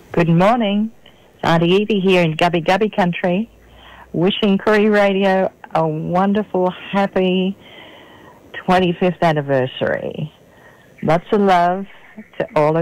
Good morning. It's Auntie Evie here in Gubby Gubby country, wishing Koori Radio a wonderful, happy 25th anniversary. Lots of love to all of